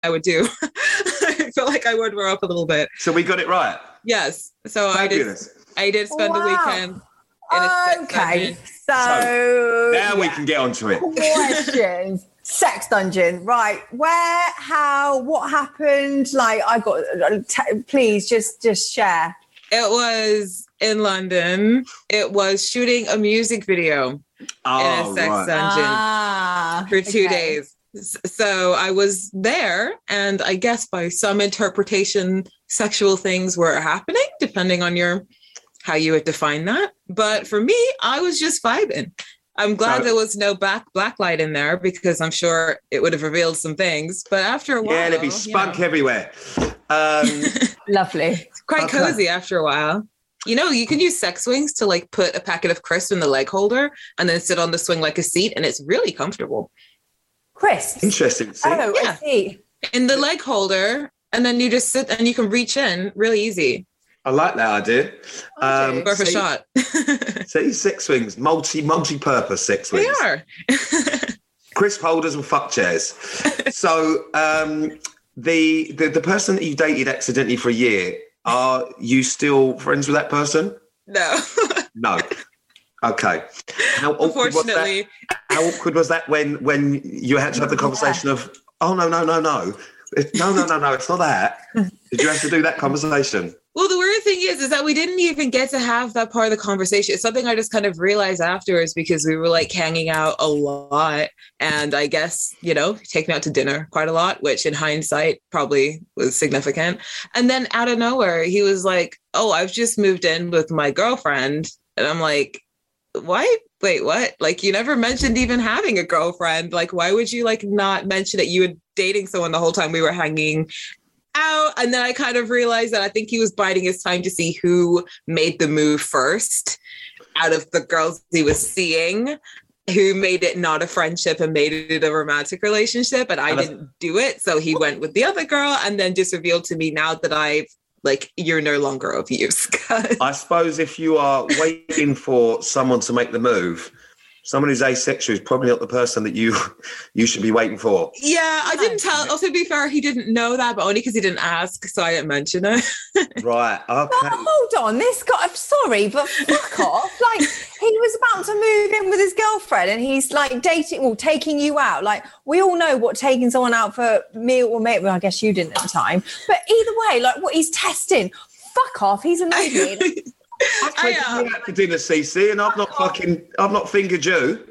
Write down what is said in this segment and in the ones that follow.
I would do. I feel like I would wear up a little bit. So we got it right. Yes. So Fabulous. I did spend the weekend in a sex dungeon. So now we can get onto it. Questions. Sex dungeon, right? Where, how, what happened? Like, please just share. It was in London. It was shooting a music video in a sex dungeon for 2 days. So I was there, and I guess by some interpretation, sexual things were happening, depending on how you would define that. But for me, I was just vibing. I'm glad there was no black light in there, because I'm sure it would have revealed some things. But after a while... Yeah, there'd be spunk everywhere. Lovely. It's quite cozy after a while. You know, you can use sex swings to like put a packet of crisps in the leg holder and then sit on the swing like a seat, and it's really comfortable. Crisps? Interesting. See? Oh, yeah. I see. In the leg holder, and then you just sit and you can reach in really easy. I like that idea. Worth a shot. See, sex swings, multi-purpose sex swings. They are. Crisp holders and fuck chairs. So the person that you dated accidentally for a year, are you still friends with that person? No. No. Okay. How awkward Unfortunately. Was that? How awkward was that when you had to have the conversation of, oh, no, no, it's not that. Did you have to do that conversation? Well, the weird thing is that we didn't even get to have that part of the conversation. It's something I just kind of realized afterwards, because we were like hanging out a lot, and I guess, you know, taking out to dinner quite a lot, which in hindsight probably was significant. And then out of nowhere, he was like, oh, I've just moved in with my girlfriend. And I'm like, what? Wait, what? Like, you never mentioned even having a girlfriend. Like, why would you like not mention that you were dating someone the whole time we were hanging out? And then I kind of realized that I think he was biding his time to see who made the move first out of the girls he was seeing, who made it not a friendship and made it a romantic relationship. And I didn't do it. So he went with the other girl, and then just revealed to me now that you're no longer of use. I suppose if you are waiting for someone to make the move, someone who's asexual is probably not the person that you should be waiting for. Yeah, I didn't tell. Also, to be fair, he didn't know that, but only because he didn't ask, so I didn't mention it. Right, okay. But hold on, this guy, I'm sorry, but fuck off. Like, he was about to move in with his girlfriend, and he's like taking you out. Like, we all know what taking someone out for meal or mate. Well, I guess you didn't at the time. But either way, like, what he's testing, fuck off. He's annoying. I've taken you out for dinner, CC, and I've not fingered you.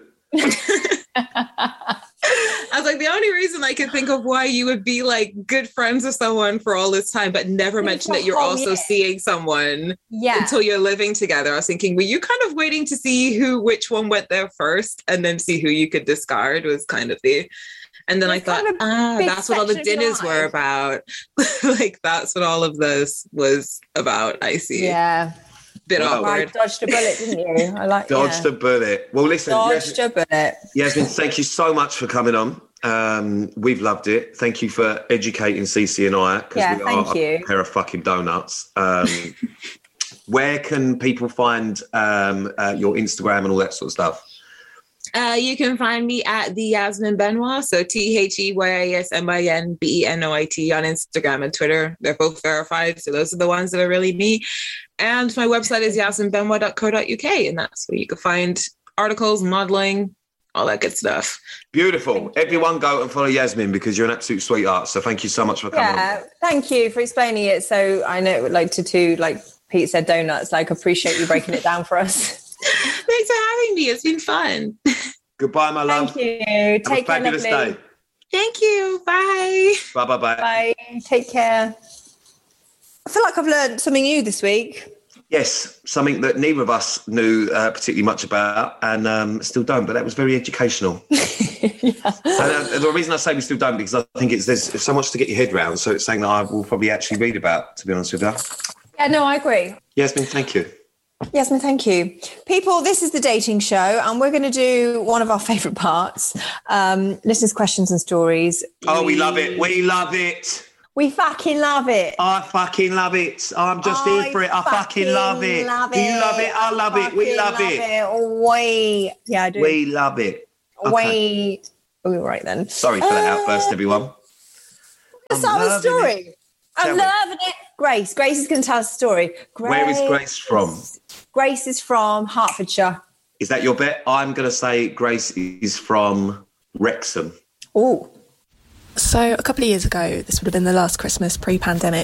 I was like, the only reason I could think of why you would be like good friends with someone for all this time, but never mention that you're also seeing someone until you're living together. I was thinking, were you kind of waiting to see which one went there first, and then see who you could discard? Was kind of and then I thought, that's what all the dinners were about. Like, that's what all of this was about. I see. Yeah. Bit awkward. I dodged a bullet, didn't you? I like dodged a bullet. Well, listen, dodged a bullet. Yasmin, thank you so much for coming on. We've loved it. Thank you for educating CC and I, because we are a pair of fucking donuts. Where can people find your Instagram and all that sort of stuff? You can find me at the Yasmin Benoit, so TheYasminBenoit on Instagram and Twitter. They're both verified, so those are the ones that are really me. And my website is yasminbenoit.co.uk, and that's where you can find articles, modeling, all that good stuff. Beautiful. Everyone go and follow Yasmin, because you're an absolute sweetheart. So thank you so much for coming on. Thank you for explaining it. So I know, like like Pete said, donuts. Like, appreciate you breaking it down for us. Thanks for having me. It's been fun. Goodbye, my love. Thank you. Take care. Fabulous day. Thank you. Bye. Bye. Bye. Take care. I feel like I've learned something new this week. Yes, something that neither of us knew particularly much about, and still don't, but that was very educational. So the reason I say we still don't, because I think there's so much to get your head around, so it's something that I will probably actually read about, to be honest with you. Yeah, no, I agree. Yasmin, thank you. Yasmin, thank you. People, this is the dating show, and we're going to do one of our favourite parts, listeners' questions and stories. Oh, we love it. We love it. We fucking love it. I fucking love it. I'm just here for it. I fucking love it. Do you love it? I love it. We love it. Wait. Yeah, I do. We love it. Okay. Wait. All right then. Sorry for that outburst, everyone. start with a story? I'm loving it. Grace is going to tell us a story. Where is Grace from? Grace is from Hertfordshire. Is that your bet? I'm going to say Grace is from Wrexham. Oh. So a couple of years ago, this would have been the last Christmas pre-pandemic,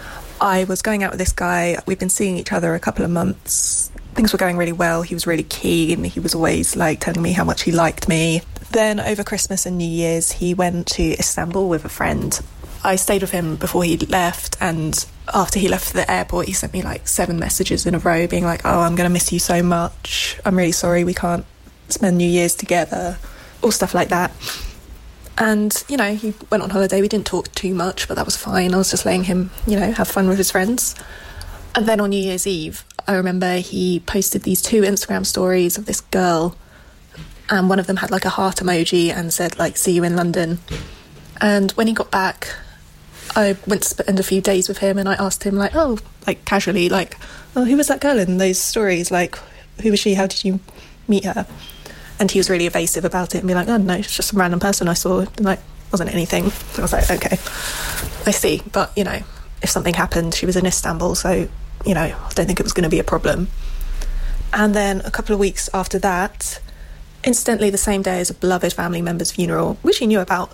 I was going out with this guy. We'd been seeing each other a couple of months. Things were going really well. He was really keen. He was always like telling me how much he liked me. Then over Christmas and New Year's, he went to Istanbul with a friend. I stayed with him before he left, and after he left for the airport, he sent me like 7 messages in a row being like, oh, I'm going to miss you so much. I'm really sorry we can't spend New Year's together. All stuff like that. And, you know, he went on holiday. We didn't talk too much, but that was fine. I was just letting him, you know, have fun with his friends. And then on New Year's Eve, I remember he posted these 2 Instagram stories of this girl, and one of them had like a heart emoji and said like, see you in London. And when he got back, I went to spend a few days with him, and I asked him like, oh, like casually, like, oh, who was that girl in those stories? Like, who was she? How did you meet her? And he was really evasive about it and be like, oh, no, it's just some random person I saw. And, like, wasn't anything. So I was like, okay, I see. But, you know, if something happened, she was in Istanbul, so, you know, I don't think it was going to be a problem. And then a couple of weeks after that, incidentally the same day as a beloved family member's funeral, which he knew about,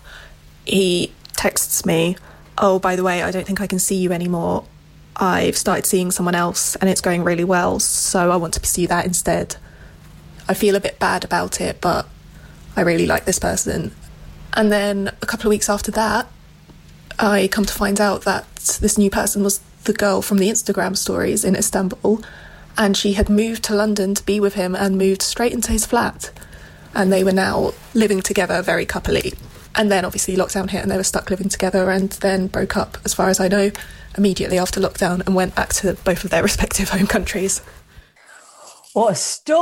he texts me, oh, by the way, I don't think I can see you anymore. I've started seeing someone else and it's going really well, so I want to pursue that instead. I feel a bit bad about it, but I really like this person. And then a couple of weeks after that, I come to find out that this new person was the girl from the Instagram stories in Istanbul, and she had moved to London to be with him and moved straight into his flat. And they were now living together very coupley. And then obviously lockdown hit and they were stuck living together, and then broke up, as far as I know, immediately after lockdown, and went back to both of their respective home countries. What a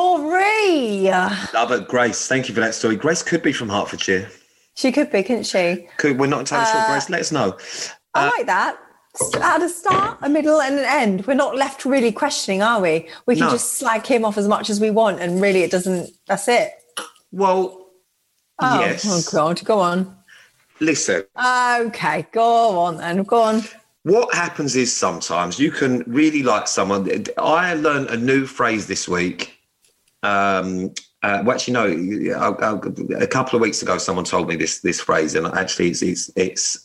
story! Love it, Grace. Thank you for that story. Grace could be from Hertfordshire. She could be, couldn't she? We're not entirely sure, Grace. Let us know. I like that. At a start, a middle, and an end. We're not left really questioning, are we? We can just slag him off as much as we want, and really it doesn't... That's it. Well, yes. Oh, God, go on. Listen. Okay, go on then. Go on. What happens is sometimes you can really like someone. I learned a new phrase this week. Well, actually, no. A couple of weeks ago, someone told me this phrase, and actually, it's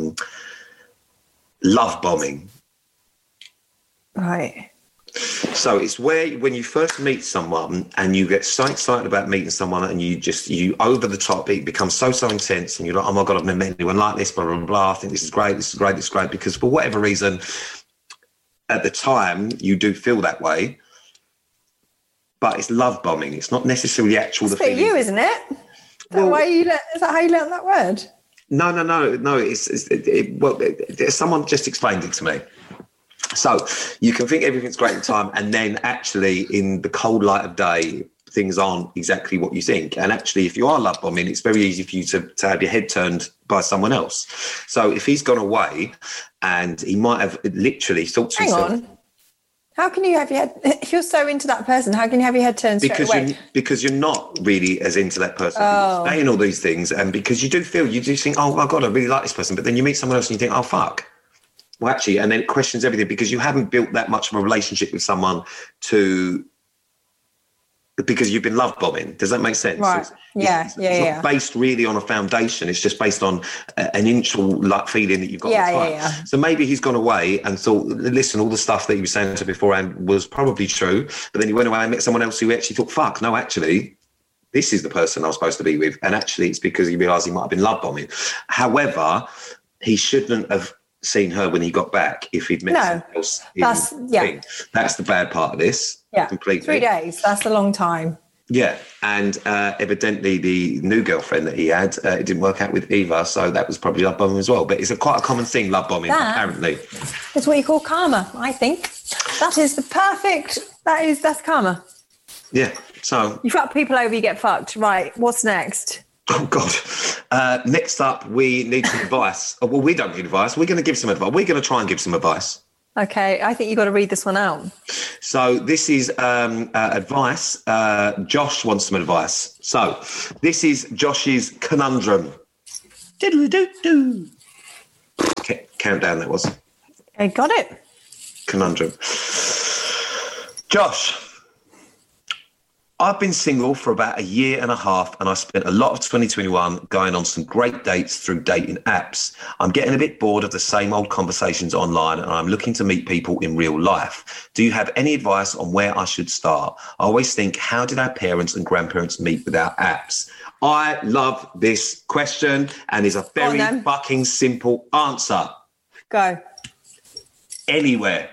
love bombing. Right. So it's where when you first meet someone and you get so excited about meeting someone, and you over the top, it becomes so intense, and you're like, oh my God, I've never met anyone like this, blah, blah, blah. I think this is great, because for whatever reason, at the time, you do feel that way. But it's love bombing. It's not necessarily actual. It's for you, isn't it? Is that how you learned that word? No. Someone just explained it to me. So you can think everything's great at the time, and then actually in the cold light of day, things aren't exactly what you think. And actually, if you are love bombing, it's very easy for you to have your head turned by someone else. So if he's gone away and he might have literally thought to himself... Hang on. How can you have your head... If you're so into that person, how can you have your head turned straight away? Because you're not really as into that person. You're saying all these things, and because you do think, oh, my God, I really like this person. But then you meet someone else and you think, oh, fuck. Well, actually, and then it questions everything, because you haven't built that much of a relationship with someone because you've been love bombing. Does that make sense? Right. It's not based really on a foundation. It's just based on an initial feeling that you've got. Yeah. So maybe he's gone away and thought, listen, all the stuff that he was saying to beforehand was probably true. But then he went away and met someone else who actually thought, fuck, no, actually, this is the person I was supposed to be with. And actually, it's because he realised he might have been love bombing. However, he shouldn't have seen her when he got back if he'd met someone else. That's the bad part of this. Yeah, completely. 3 days. That's a long time. Yeah, and evidently the new girlfriend that he had, it didn't work out with either, so that was probably love bombing as well. But it's quite a common thing, love bombing, apparently. It's what you call karma, I think. That's karma. Yeah, so... You fuck people over, you get fucked. Right, what's next? Oh, God. Next up, we need some advice. Well, we don't need advice. We're going to give some advice. We're going to try and give some advice. Okay, I think you've got to read this one out. So this is advice. Josh wants some advice. So this is Josh's conundrum. Diddly-doo-doo. countdown that was. I got it. Conundrum. Josh, I've been single for about a year and a half, and I spent a lot of 2021 going on some great dates through dating apps. I'm getting a bit bored of the same old conversations online, and I'm looking to meet people in real life. Do you have any advice on where I should start? I always think, how did our parents and grandparents meet without apps? I love this question, and it's a very fucking simple answer. Go. Anywhere.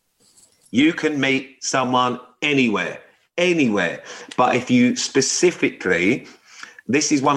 You can meet someone anywhere. But if you specifically, this is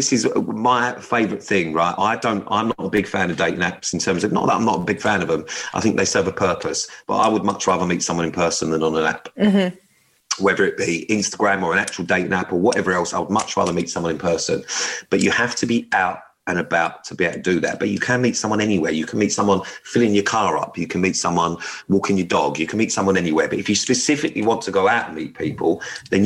my favorite thing, right? I'm not a big fan of dating apps in terms of, not that I'm not a big fan of them. I think they serve a purpose, but I would much rather meet someone in person than on an app. Mm-hmm. Whether it be Instagram or an actual dating app or whatever else, I would much rather meet someone in person. But you have to be out and about to be able to do that. But you can meet someone anywhere. You can meet someone filling your car up. You can meet someone walking your dog. You can meet someone anywhere. But if you specifically want to go out and meet people, then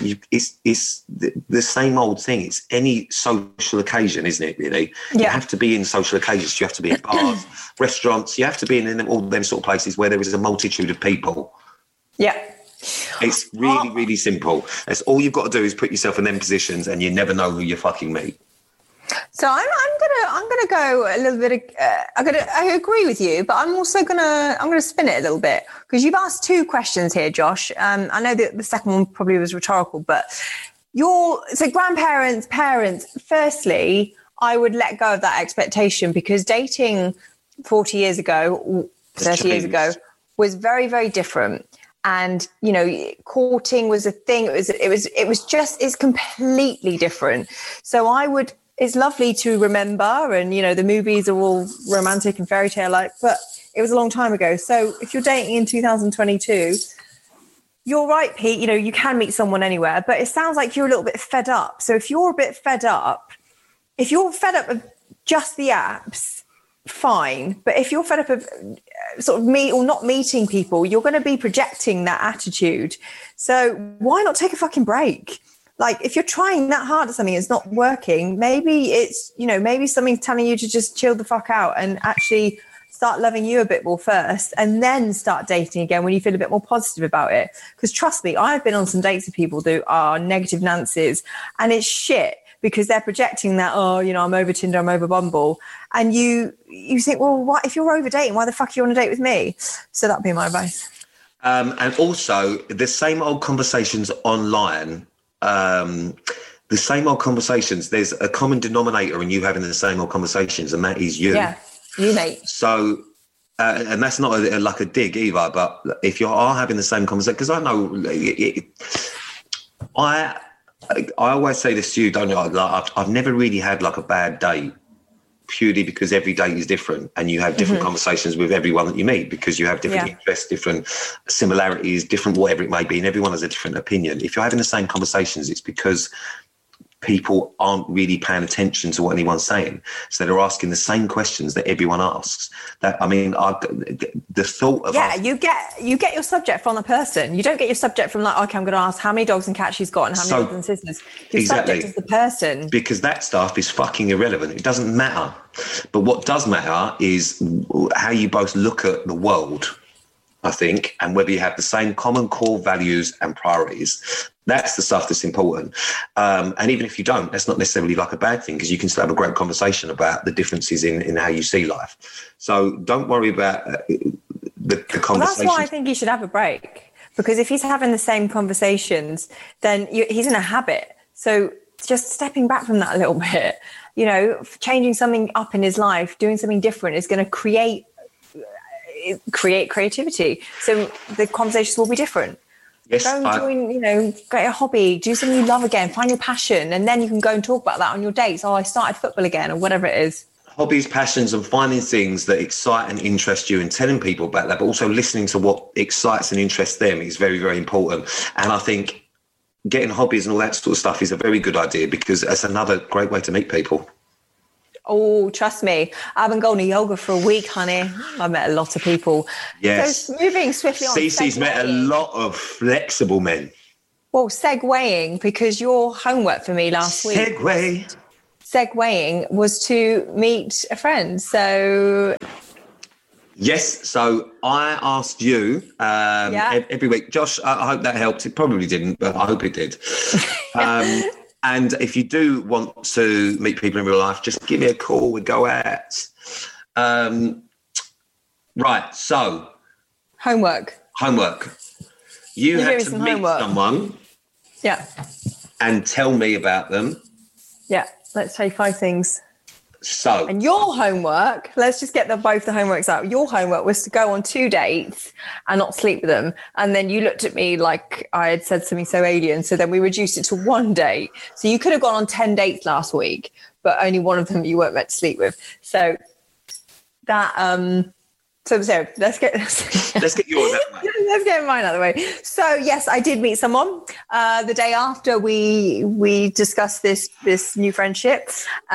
it's the same old thing. It's any social occasion, isn't it, really? Yeah. You have to be in social occasions. You have to be at bars, restaurants. You have to be in all them sort of places where there is a multitude of people. Yeah. It's really, really simple. That's all you've got to do is put yourself in them positions, and you never know who you fucking meet. So I'm gonna go a little bit. I agree with you, but I'm also gonna spin it a little bit, because you've asked two questions here, Josh. I know that the second one probably was rhetorical, but grandparents, parents. Firstly, I would let go of that expectation, because dating 40 years ago, 30 years ago, was very, very different. And, you know, courting was a thing. It's completely different. So it's lovely to remember, and, you know, the movies are all romantic and fairy tale like, but it was a long time ago. So if you're dating in 2022, you're right, Pete, you know, you can meet someone anywhere, but it sounds like you're a little bit fed up. So if you're a bit fed up, of just the apps, fine. But if you're fed up of sort of not meeting people, you're going to be projecting that attitude. So why not take a fucking break? Like, if you're trying that hard at something, it's not working, maybe it's, you know, maybe something's telling you to just chill the fuck out and actually start loving you a bit more first, and then start dating again when you feel a bit more positive about it. Because trust me, I've been on some dates with people who are negative Nancy's, and it's shit, because they're projecting that, oh, you know, I'm over Tinder, I'm over Bumble. And you think, well, what if you're over dating? Why the fuck are you on a date with me? So that'd be my advice. And also, the same old conversations online, the same old conversations, there's a common denominator in you having the same old conversations, and that is you. Yeah, you, mate. So, and that's not like a dig either, but if you are having the same conversation, because I know, I always say this to you, don't I? Like, I've never really had like a bad date, purely because every date is different, and you have different conversations with everyone that you meet, because you have different interests, different similarities, different whatever it may be, and everyone has a different opinion. If you're having the same conversations, it's because people aren't really paying attention to what anyone's saying. So they're asking the same questions that everyone asks. The thought of... Yeah, you get your subject from the person. You don't get your subject from like, okay, I'm going to ask how many dogs and cats she's got and how many brothers and sisters. Your subject is the person. Because that stuff is fucking irrelevant. It doesn't matter. But what does matter is how you both look at the world, I think, and whether you have the same common core values and priorities. That's the stuff that's important. And even if you don't, that's not necessarily like a bad thing, because you can still have a great conversation about the differences in how you see life. So don't worry about the conversation. Well, that's why I think he should have a break, because if he's having the same conversations, then he's in a habit. So just stepping back from that a little bit, you know, changing something up in his life, doing something different is going to create creativity. So the conversations will be different. Yes, go and join, you know, get a hobby, do something you love again, find your passion, and then you can go and talk about that on your dates. Oh, I started football again, or whatever it is. Hobbies, passions, and finding things that excite and interest you, and telling people about that, but also listening to what excites and interests them is very, very important. And I think getting hobbies and all that sort of stuff is a very good idea, because that's another great way to meet people. Oh, trust me, I've been going to yoga for a week, honey. I met a lot of people. Yes. So moving swiftly on. Cece's met a lot of flexible men. Well, segueing, because your homework for me last week. segueing was to meet a friend. So yes, so I asked you every week. Josh, I hope that helped. It probably didn't, but I hope it did. And if you do want to meet people in real life, just give me a call. We go out. Right, so. Homework. You had to meet someone. Yeah. And tell me about them. Yeah, let's say 5 things. So. And your homework, let's just get both the homeworks out. Your homework was to go on 2 dates and not sleep with them. And then you looked at me like I had said something so alien. So then we reduced it to 1 date. So you could have gone on 10 dates last week, but only one of them you weren't meant to sleep with. So that, so let's get yours out of the way. Let's get mine out of the way. So yes, I did meet someone the day after we discussed this new friendship.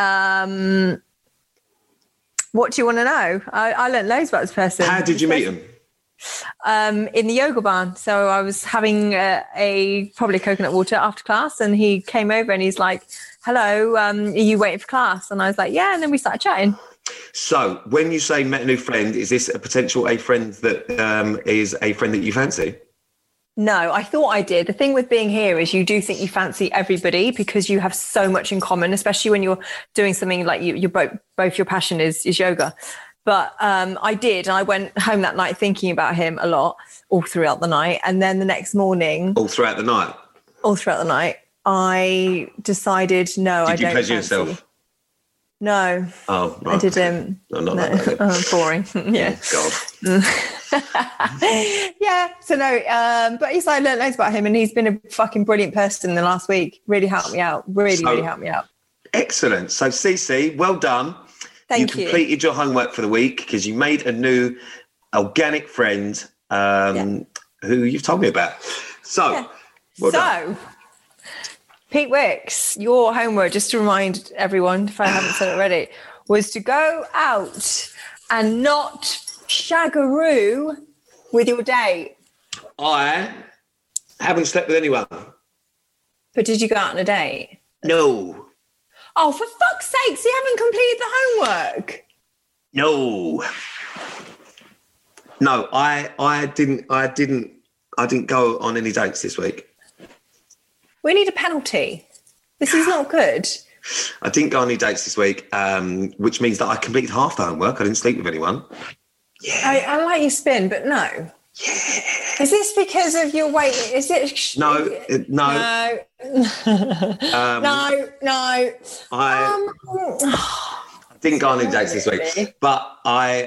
What do you want to know? I learned loads about this person. How did you meet him? In the yoga barn. So I was having probably coconut water after class, and he came over and he's like, "Hello, are you waiting for class?" And I was like, "Yeah." And then we started chatting. So when you say met a new friend, is this a potential friend that is a friend that you fancy? No, I thought I did. The thing with being here is you do think you fancy everybody because you have so much in common, especially when you're doing something like you both your passion is yoga. But I did, and I went home that night thinking about him a lot all throughout the night. And then the next morning... All throughout the night? All throughout the night. I decided, no, I don't fancy. Did you pleasure yourself? No. Oh, right. I didn't. No. Boring. Yeah. Oh, God. Yeah. So no, but I learned loads about him, and he's been a fucking brilliant person in the last week. Really helped me out. Really helped me out. Excellent. So Cece, well done. Thank you. You completed your homework for the week because you made a new organic friend who you've told me about. So, well done. Pete Wicks, your homework, just to remind everyone, if I haven't said it already, was to go out and not shagaroo with your date. I haven't slept with anyone. But did you go out on a date? No. Oh, for fuck's sake, you haven't completed the homework. No, I didn't go on any dates this week. We need a penalty. This is not good. I didn't go on any dates this week, which means that I completed half the homework. I didn't sleep with anyone. Yeah. I like your spin, but no. Yeah. Is this because of your weight? Is it? No. No. No. I didn't go on any dates this week, but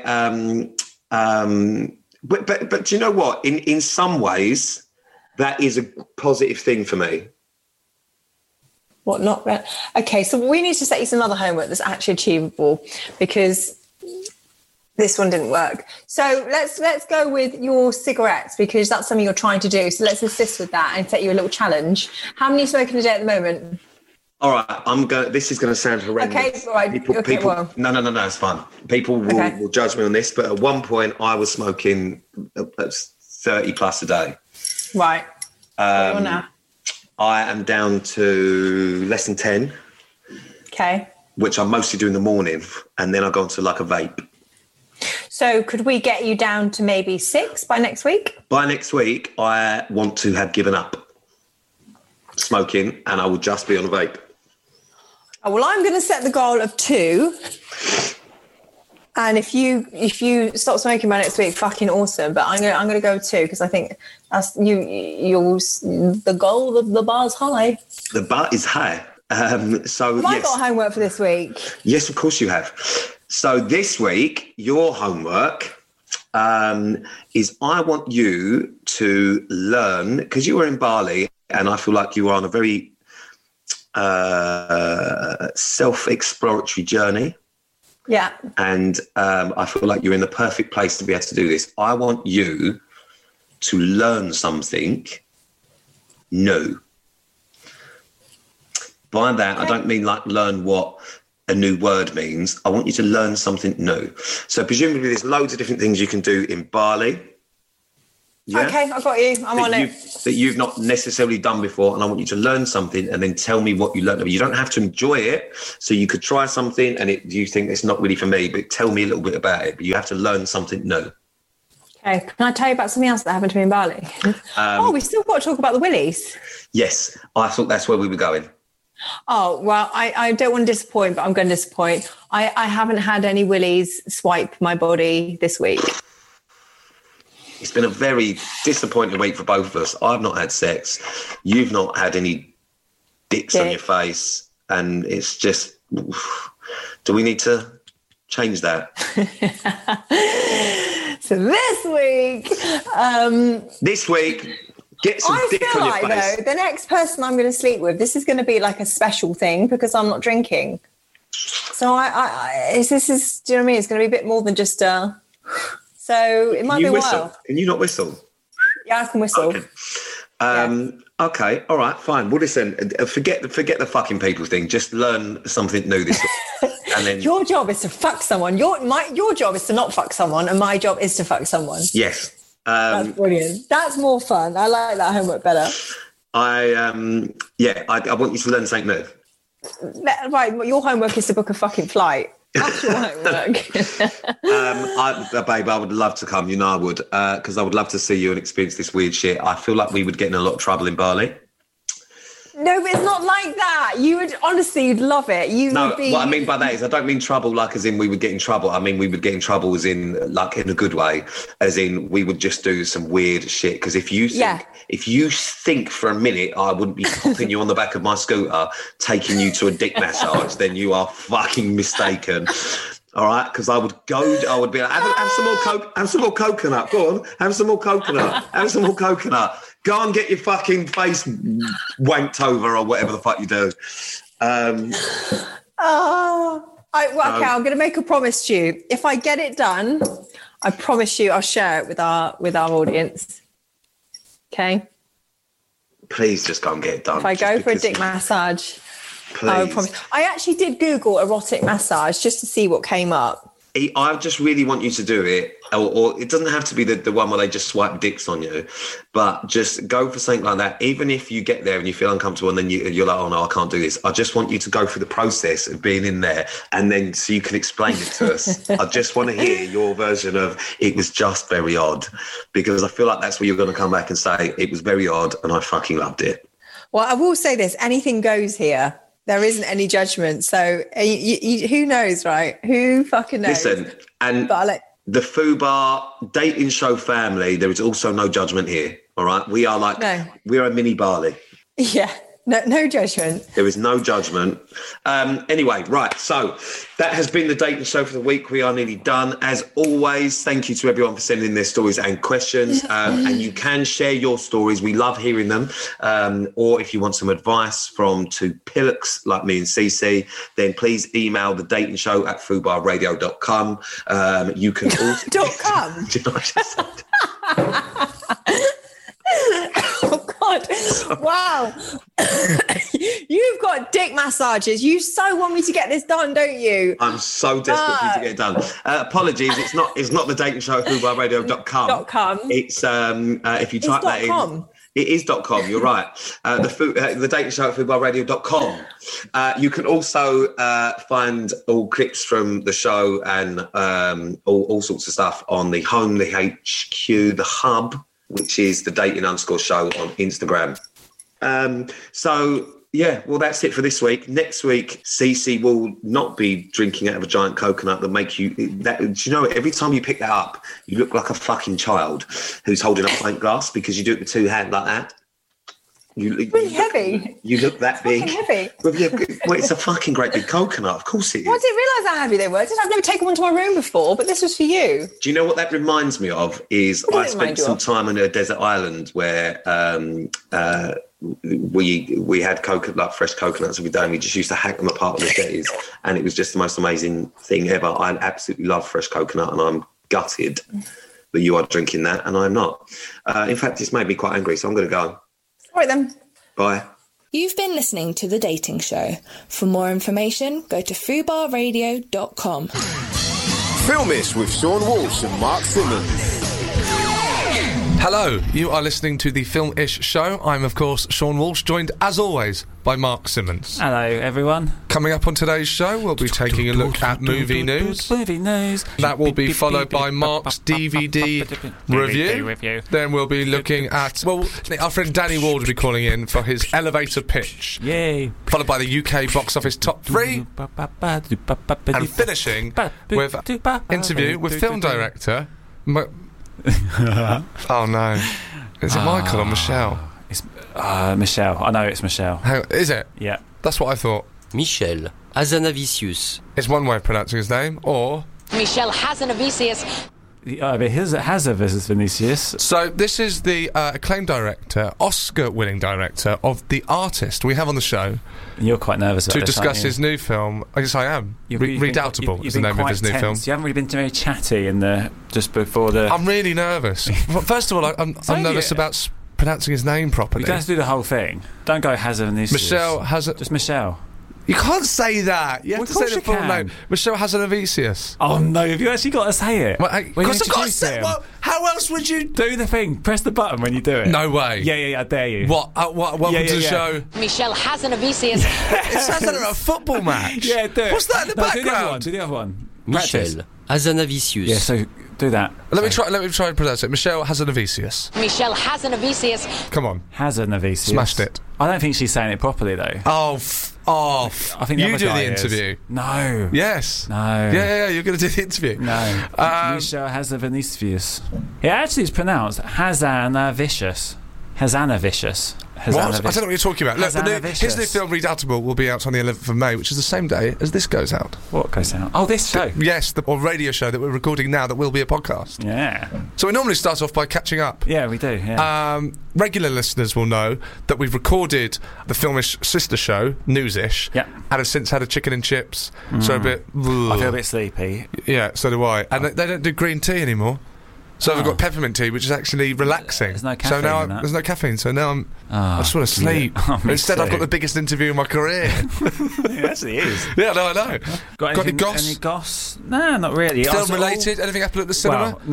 but do you know what? In some ways, that is a positive thing for me. What, not? Okay, so we need to set you some other homework that's actually achievable, because this one didn't work. So let's go with your cigarettes, because that's something you're trying to do. So let's assist with that and set you a little challenge. How many are you smoking a day at the moment? All right, this is going to sound horrendous. Okay, all right. People, no, it's fine. People will judge me on this, but at one point I was smoking 30 plus a day. Right. What are you on now? I am down to less than 10. Okay. Which I mostly do in the morning, and then I go into like a vape. So could we get you down to maybe 6 by next week? By next week, I want to have given up smoking, and I will just be on a vape. Oh, well, I'm going to set the goal of 2. And if you stop smoking by next week, fucking awesome. But I'm going to go 2, because I think that's the goal. The bar's high. The bar is high. So have I got homework for this week? Yes, of course you have. So this week, your homework is I want you to learn, because you were in Bali, and I feel like you are on a very self-exploratory journey. Yeah. And I feel like you're in the perfect place to be able to do this. I want you to learn something new. By that, I don't mean like learn what a new word means. I want you to learn something new. So presumably there's loads of different things you can do in Bali. Yeah? Okay, I got you. I'm on it. That you've not necessarily done before, and I want you to learn something and then tell me what you learned. You don't have to enjoy it. So you could try something and you think it's not really for me, but tell me a little bit about it. But you have to learn something new. Okay, can I tell you about something else that happened to me in Bali? We still got to talk about the willies. Yes, I thought that's where we were going. Oh, well, I don't want to disappoint, but I'm going to disappoint. I haven't had any willies swipe my body this week. It's been a very disappointing week for both of us. I've not had sex. You've not had any dicks on your face. And it's just, do we need to change that? So this week, get some dick on your face. Though, the next person I'm going to sleep with, this is going to be like a special thing because I'm not drinking. So this is, do you know what I mean? It's going to be a bit more than just so it might be a while. Can you not whistle? Yeah, I can whistle. Okay. Okay, all right, fine. Well, listen, forget the fucking people thing. Just learn something new this week. And then your job is to fuck someone. Your job is to not fuck someone, and my job is to fuck someone. Yes. That's brilliant. That's more fun. I like that homework better. I want you to learn something new. Right, your homework is to book a fucking flight. That's your homework. Babe, I would love to come. You know I would, because I would love to see you and experience this weird shit. I feel like we would get in a lot of trouble in Bali. No, but it's not like that. You would honestly, you'd love it. What I mean by that is I don't mean trouble like as in we would get in trouble. I mean we would get in trouble as in like in a good way, as in we would just do some weird shit. Because if you think for a minute I wouldn't be popping you on the back of my scooter, taking you to a dick massage, then you are fucking mistaken. All right, because I would be like, have some more coke, have some more coconut. Go on, have some more coconut, have some more coconut. Go and get your fucking face wanked over or whatever the fuck you do. I'm going to make a promise to you. If I get it done, I promise you I'll share it with our audience. Okay? Please just go and get it done. If I go for a dick massage, please. I promise. I actually did Google erotic massage just to see what came up. I just really want you to do it, or it doesn't have to be the one where they just swipe dicks on you, but just go for something like that. Even if you get there and you feel uncomfortable and then you're like, oh no, I can't do this. I just want you to go through the process of being in there and then so you can explain it to us. I just want to hear your version of it was just very odd, because I feel like that's where you're going to come back and say it was very odd and I fucking loved it. Well, I will say this, anything goes here. There isn't any judgment. So who knows, right? Who fucking knows? Listen, and the Fubar dating show family, there is also no judgment here, all right? We are we're a mini Bali. Yeah, no judgment. There is no judgment. Anyway, right, so that has been the dating show for the week. We are nearly done. As always, thank you to everyone for sending their stories and questions. And you can share your stories. We love hearing them. Or if you want some advice from two pillocks like me and Cece, then please email the dating show at fubarradio.com. You can also... .com? Do you know what I just said? Oh God! Wow, you've got dick massages. You so want me to get this done, don't you? I'm so desperate for you to get it done. Apologies, it's not the dating show at fubarradio.com. It's if you type that in. It is .com, you're right. The dating show at fubarradio.com. You can also find all clips from the show and all sorts of stuff on the home, the HQ, the hub, which is the dating_show on Instagram. Well, that's it for this week. Next week, Cece will not be drinking out of a giant coconut that make you... do you know, every time you pick that up, you look like a fucking child who's holding a pint glass because you do it with two hands like that. Heavy. You look that big. Heavy. Well, it's a fucking great big coconut. Of course it is. I didn't realise how heavy they were. I've never taken one to my room before, but this was for you. Do you know what that reminds me of? Is I spent some time on a desert island where we had fresh coconuts every day, and we just used to hack them apart on the jetties, and it was just the most amazing thing ever. I absolutely love fresh coconut, and I'm gutted that you are drinking that, and I'm not. In fact, it's made me quite angry, so I'm going to go. All right then. Bye. You've been listening to The Dating Show. For more information, go to fubarradio.com. Film This with Sean Walsh and Mark Simmons. Hello, you are listening to the Film-ish show. I'm, of course, Sean Walsh, joined, as always, by Mark Simmons. Hello, everyone. Coming up on today's show, we'll be taking a look at movie news. Movie news. That will be followed by Mark's DVD review. Then we'll be looking at... Well, our friend Danny Ward will be calling in for his elevator pitch. Yay. Followed by the UK box office top 3. And finishing with interview with film director... Oh no. Is it Michael or Michelle? It's Michelle. I know it's Michelle. Is it? Yeah. That's what I thought. Michel Hazanavicius. It's one way of pronouncing his name, or... Michel Hazanavicius. But his Hazanavicius Vinicius. So this is the acclaimed director, Oscar-winning director of The Artist we have on the show. And you're quite nervous about to discuss his new film. I guess I am. Redoubtable is the name of his new film. You haven't really been very chatty in the just before the... I'm really nervous. First of all, I'm nervous about pronouncing his name properly. You don't have to do the whole thing. Don't go Hazanavicius. Michelle Hazan... Just Michelle. You can't say that. You have to say the full name. Michelle Hazanavicius. Oh no, have you actually got to say it? Well, because I've got to say it. Well, how else would you do the thing? Press the button when you do it. No way. Yeah, I dare you. What? Welcome to the show. Michelle Hazanavicius. It sounds like a football match. Yeah, do it. What's that in the background? Do the other one. Michel Hazanavicius. Yeah, so do that. Let me try and pronounce it. Michelle Hazanavicius. Michelle Hazanavicius. Come on. Hazanavicius. Smashed it. I don't think she's saying it properly though. I think you do the interview. No. Yes. No. Yeah. You're going to do the interview. No. Michelle Hazanavicius. It actually is pronounced Hazanavicius. Hazanavicius. What? I don't know what you're talking about. Look, his new film, Redoubtable, will be out on the 11th of May, which is the same day as this goes out. What goes out? Oh, this show? Yes, the radio show that we're recording now that will be a podcast. Yeah. So we normally start off by catching up. Yeah, we do, yeah. Regular listeners will know that we've recorded the Film-ish sister show, News-ish, and have since had a chicken and chips, so a bit... I feel a bit sleepy. Yeah, so do I. And they don't do green tea anymore. So we've got peppermint tea, which is actually relaxing. There's no caffeine. So now there's no caffeine. So now I just want to sleep. Instead, I've got the biggest interview in my career. It actually is. Yeah, no, I know. Got any goss? Any goss? No, not really. Film related? Anything happened at the cinema? Well,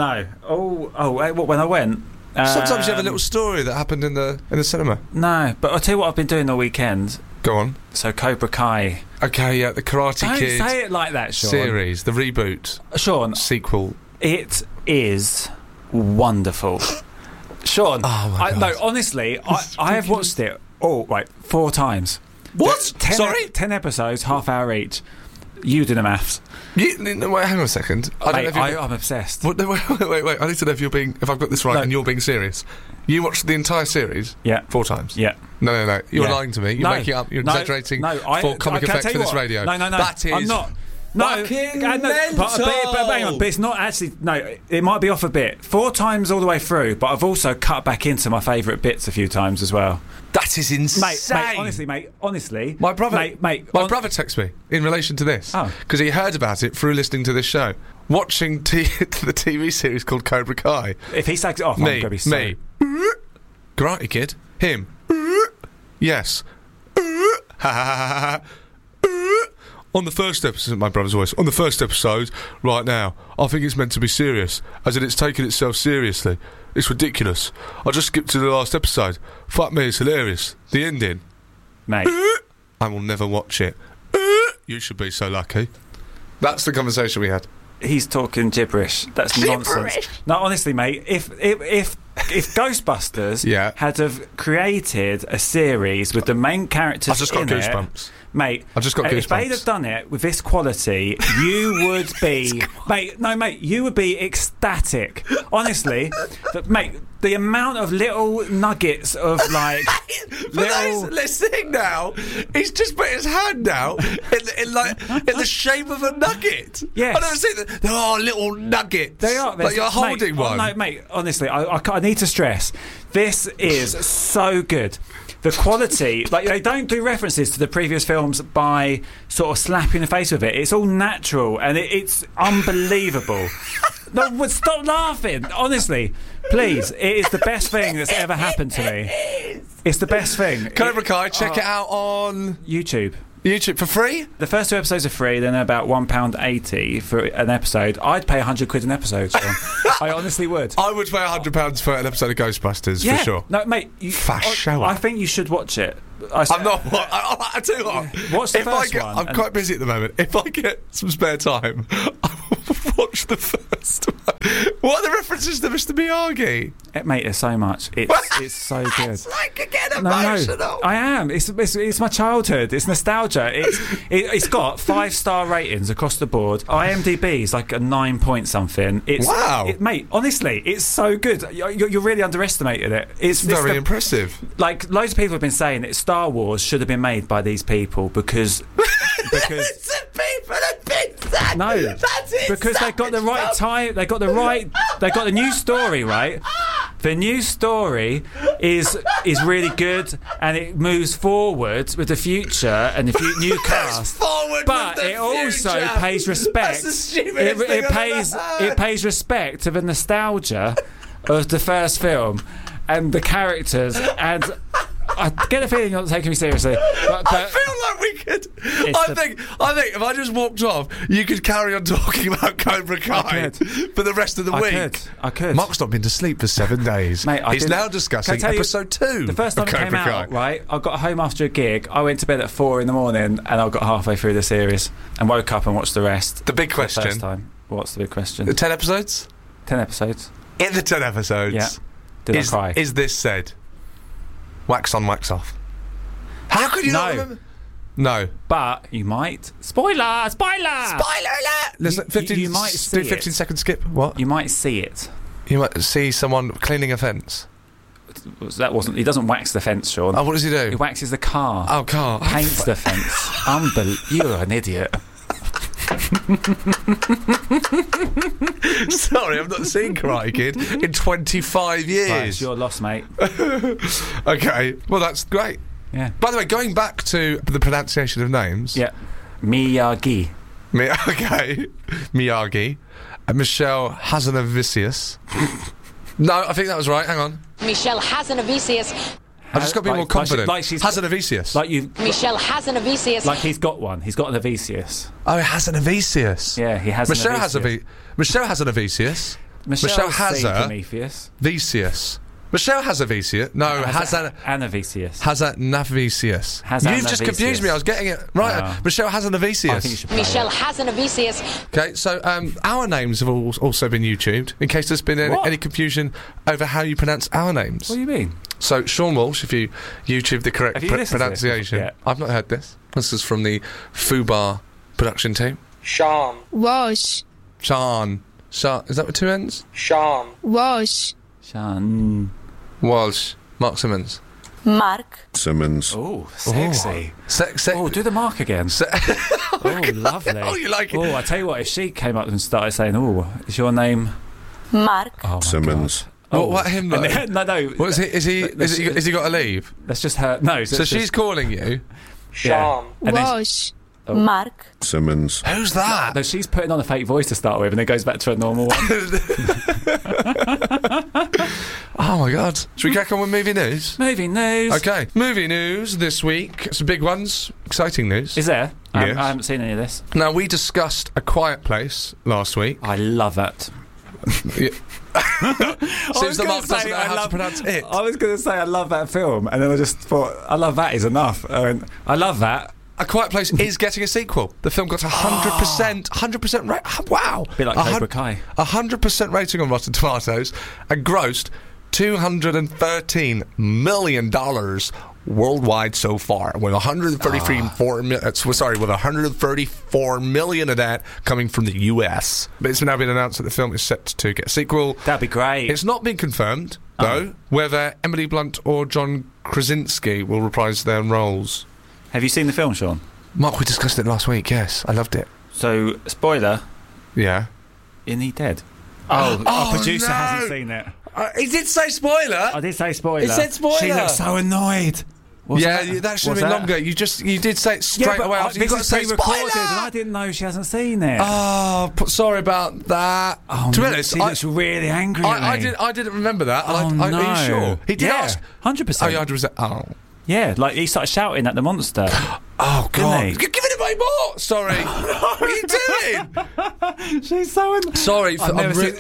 no. When I went. Sometimes you have a little story that happened in the cinema. No, but I'll tell you what I've been doing all weekend. Go on. So Cobra Kai. Okay, yeah, the Karate Kid. Don't say it like that, Sean. Series, the reboot. Sean. Sequel. It is wonderful. Sean. Oh my God. No, honestly, I have watched it 4 times. What? 10 episodes, half hour each. You do the maths. Wait, hang on a second. I'm obsessed. Wait. I need to know if I've got this right and you're being serious. You watched the entire series? Yeah. 4 times? Yeah. No. You're lying to me. You're making it up. You're exaggerating for comic effect for this radio. No. That is... I'm not. No, but hang on, but it's not actually. No, it might be off a bit. 4 times all the way through, but I've also cut back into my favourite bits a few times as well. That is insane, mate. Honestly, my brother, my brother texted me in relation to this because he heard about it through listening to this show, watching the TV series called Cobra Kai. If he slags it off, I'm going to be sorry. Me, Karate Kid, him, yes, on the first episode, my brother's voice, on the first episode, right now, I think it's meant to be serious, as in it's taken itself seriously. It's ridiculous. I just skipped to the last episode. Fuck me, it's hilarious. The ending. Mate. I will never watch it. You should be so lucky. That's the conversation we had. He's talking gibberish. That's nonsense. No, honestly, mate, if Ghostbusters had have created a series with the main characters, I just got goosebumps. Mate, I just got goosebumps. If they'd have done it with this quality, you would be, mate, you would be ecstatic. Honestly, mate, the amount of little nuggets of like, listening now, he's just put his hand out in the shape of a nugget. Yes, I don't see that. There are little nuggets. They are. Like you're holding one. No, mate. Honestly, I need to stress, this is so good. The quality, like they don't do references to the previous films by sort of slapping the face with it. It's all natural and it's unbelievable. No, stop laughing. Honestly, please. It is the best thing that's ever happened to me. It's the best thing. Cobra Kai, check it out on YouTube. YouTube for free? The first 2 episodes are free, then they're about £1.80 for an episode. I'd pay £100 an episode, Sean. I honestly would. I would pay £100 for an episode of Ghostbusters, for sure. No, mate. I think you should watch it. I'm not. I tell you what. Watch the first one. I'm quite busy at the moment. If I get some spare time, I will watch the first one. What are the references to Mr. Miyagi? Mate, there's so much. It's so good. It's like again emotional. No, I am. It's my childhood. It's nostalgia. It's got 5-star ratings across the board. IMDb is like a 9 point something. Wow, mate. Honestly, it's so good. You're really underestimating it. It's very impressive. Like loads of people have been saying that Star Wars should have been made by these people because no, because they got the right time. They got the new story right. The new story is really good, and it moves forward with the future and the new cast. But it also pays respect. It pays respect to the nostalgia of the first film and the characters and. I get the feeling you're not taking me seriously. But I feel like we could. I think if I just walked off, you could carry on talking about Cobra Kai for the rest of the week. I could. Mark's not been to sleep for 7 days. Mate, he's now discussing episode 2. The first time it came out, right? I got home after a gig. I went to bed at 4 in the morning, and I got halfway through the series and woke up and watched the rest. The big question. The first time. What's the big question? The 10 episodes. 10 episodes. In the 10 episodes. Yeah. Did I cry? Is this said? Wax on, wax off. How could you not remember? No. But you might. Spoiler alert! Listen, 15, you might see do 15 second skip. What? You might see it. You might see someone cleaning a fence. That wasn't. He doesn't wax the fence, Sean. Oh, what does he do? He waxes the car. Oh, car. Paints the fence. You're an idiot. Sorry, I've not seen Karate Kid in 25 years. Right, it's your loss, mate. Okay, well, that's great. Yeah. By the way, going back to the pronunciation of names. Yeah. Miyagi. Okay. Miyagi. Michelle Hazanavicius. No, I think that was right. Hang on. Michelle Hazanavicius. I've just got to be more confident. Like she's Hazanavicius. Like you. Michelle Hazanavicius. Like he's got one. He's got an Avicius. Oh, Hazanavicius. Yeah, he has. Michelle Hazanavicius. Michelle Hazanavicius. Michelle Hazanavicius. No, Hazanavicius. Hazanavicius. You've just confused me. I was getting it right. Wow. Michelle Hazanavicius. I think you should play Michelle it. Hazanavicius. Okay, so our names have also been YouTubed, in case there's been any confusion over how you pronounce our names. What do you mean? So, Sean Walsh, if you YouTube the correct pronunciation. I've not heard this. This is from the Fubar production team. Sean. Walsh. Sean. Is that with 2 N's? Sean. Walsh. Sean. Walsh. Mark Simmons. Mark Simmons. Oh, sexy. Oh, do the Mark again. Oh, lovely. Oh, you like it? Oh, I tell you what, if she came up and started saying, "Oh, is your name Mark Simmons?" Oh, what him though? No. What is he? Is he got to leave? That's just her. No. So she's calling you. Sean. Walsh. Mark Simmons. Who's that? No, she's putting on a fake voice to start with, and it goes back to her normal one. Oh my God! Should we crack on with movie news? Movie news. Okay, movie news this week. Some big ones, exciting news. Is there? Yes. I haven't seen any of this. Now, we discussed A Quiet Place last week. I love that. Seems that Mark doesn't know how to pronounce it. I was going to say I love that film, and then I just thought I love that is enough. I love that. A Quiet Place is getting a sequel. The film got 100% rate. Wow. A bit like Cobra Kai. 100% rating on Rotten Tomatoes and grossed $213 million worldwide so far, with 134 million of that coming from the US. But it's now been announced that the film is set to get a sequel. That'd be great. It's not been confirmed, though, whether Emily Blunt or John Krasinski will reprise their roles. Have you seen the film, Sean? Mark, we discussed it last week. Yes, I loved it. So, spoiler. Yeah. Isn't he dead? Oh, our producer hasn't seen it. He did say spoiler. I did say spoiler. He said spoiler. She looks so annoyed. That should have been longer. You did say it straight away. After you got to say recorded, and I didn't know she hasn't seen it. Oh, sorry about that. Oh, to be honest, she looks really angry at me. I didn't remember that. Oh, no. Are you sure? He did ask. 100%. Oh, yeah, 100%. Oh. Yeah, like he started shouting at the monster. Oh, God. Didn't You're giving away more! Sorry. What are you doing? She's so... Sorry. Skip.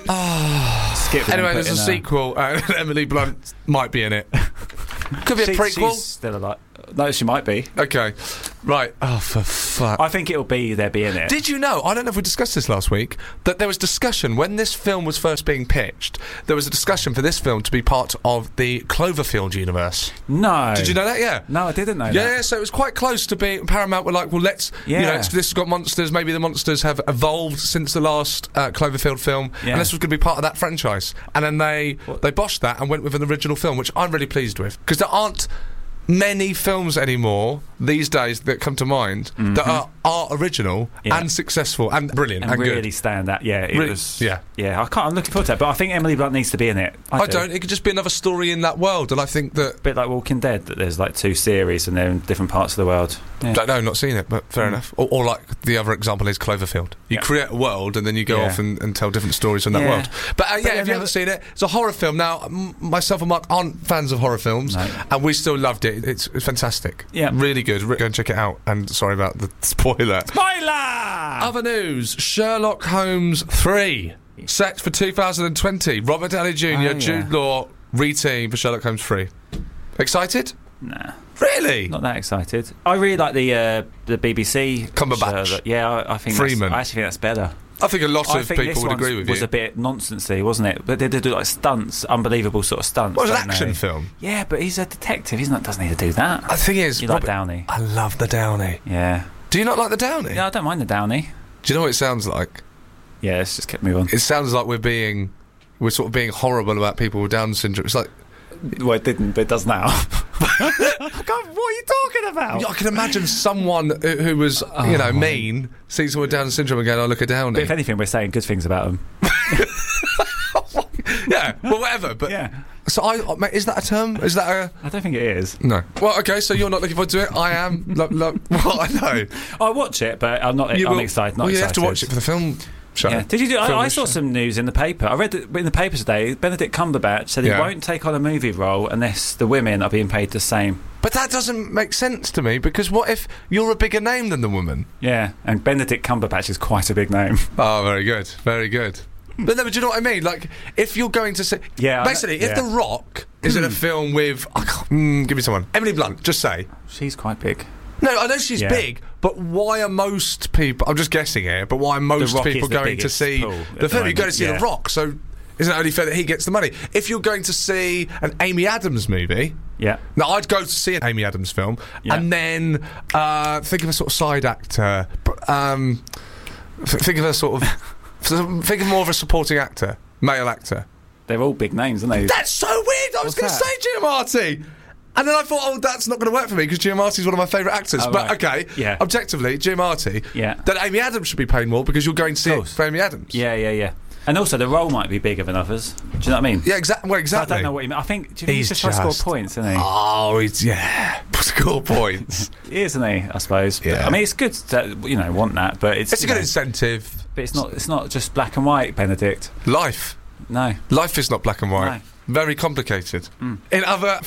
Anyway, there's a sequel, and Emily Blunt might be in it. Could be a prequel. She's still alive. No, she might be. Okay. Right. Oh, for fuck. I think it'll be there being it. Did you know, I don't know if we discussed this last week, that there was discussion when this film was first being pitched, there was a discussion for this film to be part of the Cloverfield universe. No. Did you know that? Yeah. No, I didn't know that. Yeah, so it was quite close to being... Paramount were like, well, let's... Yeah. You know, this has got monsters, maybe the monsters have evolved since the last Cloverfield film, and this was going to be part of that franchise. And then they boshed that and went with an original film, which I'm really pleased with. Because there aren't many films anymore these days that come to mind that are original and successful and brilliant and really good. stand out. Yeah, it was. Yeah. I'm looking forward to it, but I think Emily Blunt needs to be in it. I don't. It could just be another story in that world, and I think that a bit like Walking Dead, that there's like 2 series and they're in different parts of the world. Yeah. Don't know, not seen it, but fair enough. Or like the other example is Cloverfield. You create a world and then you go off and tell different stories from that world. But if you haven't seen it, it's a horror film. Now, myself and Mark aren't fans of horror films, and we still loved it. It's fantastic. Yeah, really good. Go and check it out. And sorry about the spoiler. Other news: Sherlock Holmes 3 set for 2020. Robert Downey Jr., Jude Law reteam for Sherlock Holmes 3. Excited? Nah. Really? Not that excited. I really like the BBC Cumberbatch. I think Freeman. I actually think that's better. I think a lot of people would agree with you. It was a bit nonsensy, wasn't it? But they did do like stunts, unbelievable sort of stunts. Well, it was an action film. Yeah, but he's a detective. Doesn't need to do that. The thing is, you like Downey. I love the Downey. Yeah. Do you not like the Downey? Yeah, I don't mind the Downey. Do you know what it sounds like? Yeah, let's just keep moving on. It sounds like we're sort of being horrible about people with Down syndrome. It's like... Well, it didn't, but it does now. What are you talking about? I can imagine someone who was, mean, sees someone with Down syndrome and going, "Oh, look at Downey." But if anything, we're saying good things about them. Yeah, well, whatever. But yeah. So, is that a term? Is that a? I don't think it is. No. Well, okay. So you're not looking forward to it. I am. Well, I know. I'll watch it, but I'm not. I'm excited. Not excited. You have to watch it for the film. Show. Yeah. Did you do? I saw some news in the paper. I read in the paper today. Benedict Cumberbatch said he won't take on a movie role unless the women are being paid the same. But that doesn't make sense to me, because what if you're a bigger name than the woman? Yeah, and Benedict Cumberbatch is quite a big name. Oh, very good, very good. But do you know what I mean? Like, if you're going to say... Yeah. Basically, if The Rock is in a film with... give me someone. Emily Blunt, just say. She's quite big. No, I know she's big, but why are most people... I'm just guessing here, but why are most people going to see the film? You're going to see The Rock, so isn't it only fair that he gets the money? If you're going to see an Amy Adams movie... Yeah. Now, I'd go to see an Amy Adams film, and then think of a sort of side actor. Think of a sort of... think of more of a supporting actor, male actor. They're all big names, aren't they? That's so weird. I was going to say Giamatti. And then I thought, that's not going to work for me because Giamatti's one of my favourite actors. But okay, objectively, Giamatti. Yeah. Then Amy Adams should be paid more because you're going to see it for Amy Adams. Yeah. And also, the role might be bigger than others. Do you know what I mean? Yeah, exactly. Well, exactly. So I don't know what you mean. I think he's just trying to score points, isn't he? Oh, score points. He is, isn't he? I suppose. Yeah. But, I mean, it's good to want that, but it's a good incentive. But it's not just black and white, Benedict. Life. No. Life is not black and white. No. Very complicated. In other,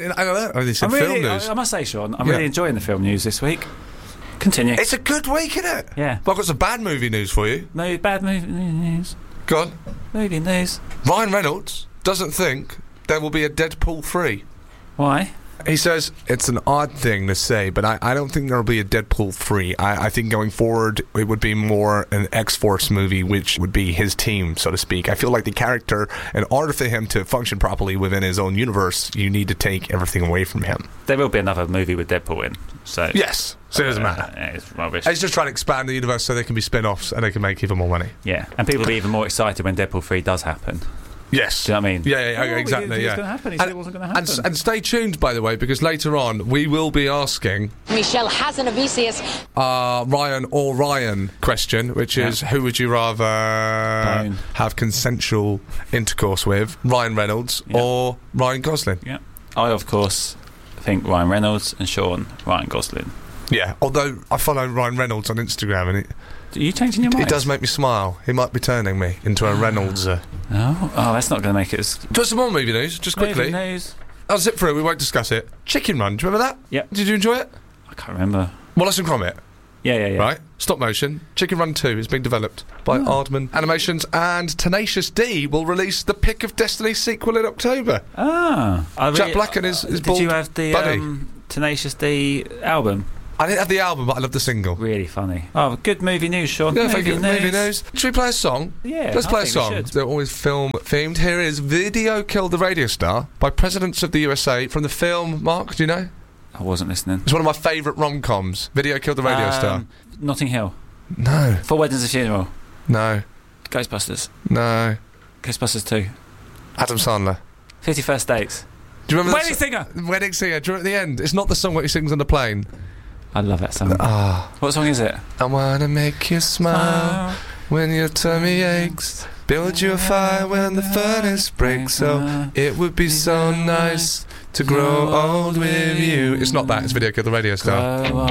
film news. I must say, Sean, I'm really enjoying the film news this week. Continue. It's a good week, isn't it? Yeah. Well, I've got some bad movie news for you. No, bad movie news. Go on. Movie news. Ryan Reynolds doesn't think there will be a Deadpool 3. Why? He says it's an odd thing to say, but I don't think there will be a Deadpool 3. I think going forward it would be more an X-Force movie, which would be his team, so to speak. I feel like the character, in order for him to function properly within his own universe, you need to take everything away from him. There will be another movie with Deadpool in. So yes, so it doesn't matter. It's rubbish. He's just trying to expand the universe so there can be spin-offs and they can make even more money. Yeah, and people will be even more excited when Deadpool 3 does happen. Yes. Do you know what I mean? Yeah, exactly. He said it wasn't going to happen. And stay tuned, by the way, because later on we will be asking Michelle Hazanavicius Ryan question, which is who would you rather have consensual intercourse with, Ryan Reynolds or Ryan Gosling? Yeah. I, of course, think Ryan Reynolds, and Sean, Ryan Gosling. Yeah, although I follow Ryan Reynolds on Instagram and are you changing your mind? It does make me smile. He might be turning me into a Reynolds. Oh, that's not going to make it as... Do some more movie news, just quickly. Movie news. I'll zip through, we won't discuss it. Chicken Run, do you remember that? Yeah. Did you enjoy it? I can't remember. Wallace and Gromit. Yeah. Right? Stop motion. Chicken Run 2 is being developed by Aardman Animations, and Tenacious D will release the Pick of Destiny sequel in October. Jack Black and his Did bald you have the buddy. Tenacious D album? I didn't have the album, but I love the single. Really funny. Oh, good movie news, Sean. Yeah, movie news. Should we play a song? Yeah, let's play a song. They're always film themed. Here is Video Killed the Radio Star by Presidents of the USA from the film. Mark, do you know? I wasn't listening. It's one of my favourite rom-coms. Video Killed the Radio Star. Notting Hill. No. 4 Weddings and a Funeral. No. Ghostbusters. No. Ghostbusters 2. Adam Sandler. 50 First Dates. Do you remember Wedding Singer? Wedding Singer. Do you remember at the end? It's not the song that he sings on the plane. I love that song. What song is it? I wanna make you smile when your tummy aches. Build you a fire when the furnace breaks. So it would be so nice to grow old with you. It's not that. It's Video Killed the Radio Star.